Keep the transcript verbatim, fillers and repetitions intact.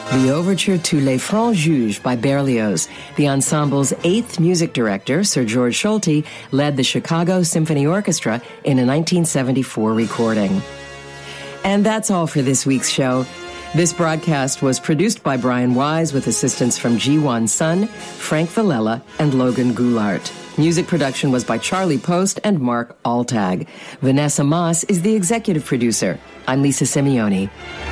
The Overture to Les Francs Juges by Berlioz. The ensemble's eighth music director, Sir George Solti, led the Chicago Symphony Orchestra in a nineteen seventy-four recording. And that's all for this week's show. This broadcast was produced by Brian Wise with assistance from Ji Won Sun, Frank Villela, and Logan Goulart. Music production was by Charlie Post and Mark Altag. Vanessa Moss is the executive producer. I'm Lisa Simeone.